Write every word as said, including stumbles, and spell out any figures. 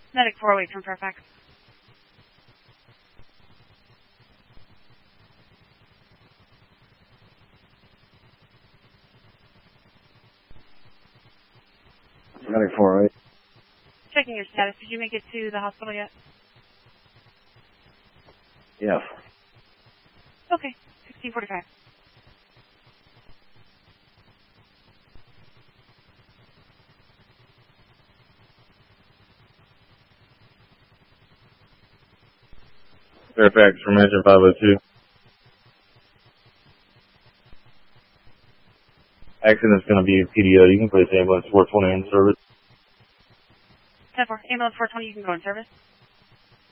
Medic four oh eight from Fairfax. Medic four oh eight. Checking your status. Did you make it to the hospital yet? Yes. Okay. sixteen forty-five. Fairfax from Engine five oh two. Accident's going to be P D O. You can place ambulance four twenty in service. ten four. Ambulance four twenty, you can go in service.